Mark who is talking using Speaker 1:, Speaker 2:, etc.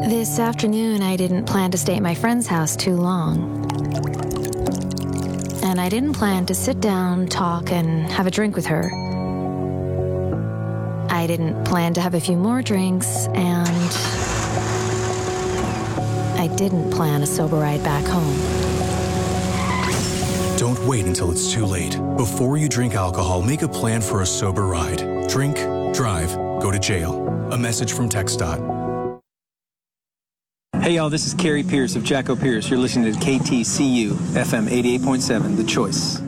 Speaker 1: This afternoon, I didn't plan to stay at my friend's house too long. And I didn't plan to sit down, talk, and have a drink with her. I didn't plan to have a few more drinks, and I didn't plan a sober ride back home.
Speaker 2: Don't wait until it's too late. Before you drink alcohol, make a plan for a sober ride. Drink, drive, go to jail. A message from TxDOT.
Speaker 3: Hey y'all, this is Carrie Pierce of Jacko Pierce. You're listening to KTCU FM 88.7, The Choice.